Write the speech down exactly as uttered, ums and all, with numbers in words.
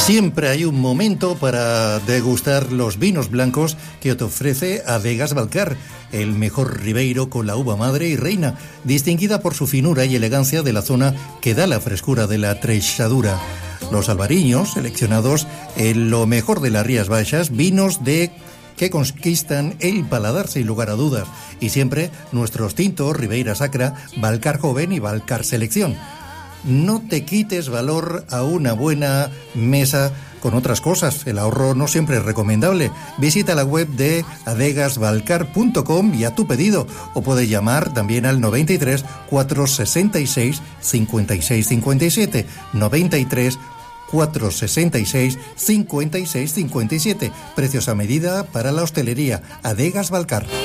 Siempre hay un momento para degustar los vinos blancos que te ofrece Adegas Balcar, el mejor ribeiro con la uva madre y reina, distinguida por su finura y elegancia de la zona que da la frescura de la treixadura. Los albariños, seleccionados en lo mejor de las Rías Baixas, vinos de que conquistan el paladar sin lugar a dudas, y siempre nuestros tintos Ribeira Sacra, Balcar Joven y Balcar Selección. No te quites valor a una buena mesa con otras cosas. El ahorro no siempre es recomendable. Visita la web de adegas balcar punto com y a tu pedido. O puedes llamar también al noventa y tres, cuatrocientos sesenta y seis, cincuenta y seis cincuenta y siete. noventa y tres, cuatrocientos sesenta y seis, cincuenta y seis cincuenta y siete. Precios a medida para la hostelería. Adegas Balcar.